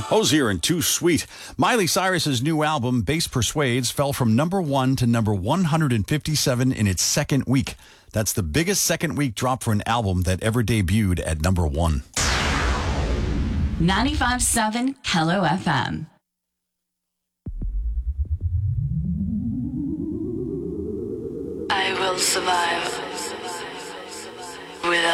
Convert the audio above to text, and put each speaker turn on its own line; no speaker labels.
Hosier and Too Sweet. Miley Cyrus's new album, Bass Persuades, fell from number 1 to number 157 in its second week. That's the biggest second week drop for an album that ever debuted at number 1.
95.7 Hello FM.
I will survive without